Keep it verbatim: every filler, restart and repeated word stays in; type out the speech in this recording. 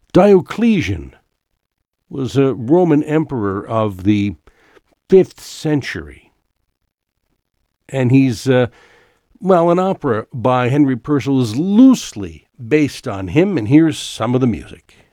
Diocletian was a Roman emperor of the fifth century. And he's, uh, well, an opera by Henry Purcell is loosely based on him, and here's some of the music.